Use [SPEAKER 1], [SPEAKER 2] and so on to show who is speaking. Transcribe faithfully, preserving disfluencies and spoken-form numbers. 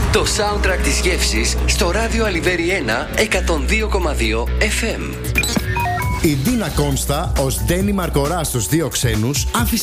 [SPEAKER 1] Το soundtrack της γεύσης στο ράδιο Αλιβέρι ένα εκατόν δύο κόμμα δύο εφ εμ.
[SPEAKER 2] Η Ντίνα Κόνστα ως Ντένι Μαρκορά στους Δύο Ξένους άφησε